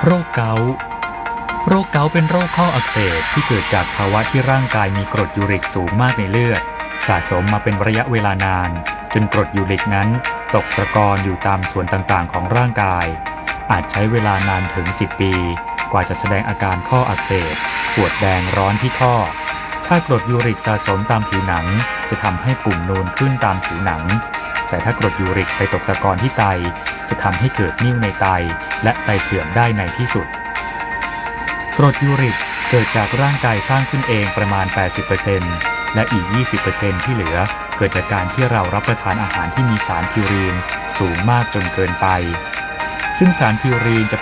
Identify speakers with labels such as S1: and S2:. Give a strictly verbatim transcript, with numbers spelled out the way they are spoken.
S1: โรคเกาต์โรคเกาต์เป็นโรคข้ออักเสบที่เกิดจากภาวะที่ร่างกายมีกรดยูริกสูงมากในเลือดสะสมมาเป็นระยะเวลานานจนกรดยูริกนั้นตกตะกอนอยู่ตามส่วนต่างๆของร่างกายอาจใช้เวลานานถึงสิบปีกว่าจะแสดงอาการข้ออักเสบปวดแดงร้อนที่ข้อถ้ากรดยูริกสะสมตามผิวหนังจะทำให้ปุ่มนูนขึ้นตามผิวหนังแต่ถ้ากรดยูริกไปตกตะกอนที่ไตจะทำให้เกิดนิ่วในไตและไตเสื่อมได้ในที่สุดกรดยูริกเกิดจากร่างกายสร้างขึ้นเองประมาณ แปดสิบเปอร์เซ็นต์ และอีก ยี่สิบเปอร์เซ็นต์ ที่เหลือเกิดจากการที่เรารับประทานอาหารที่มีสารพิวรีนสูงมากจนเกินไปซึ่งสารพิวรีนจะ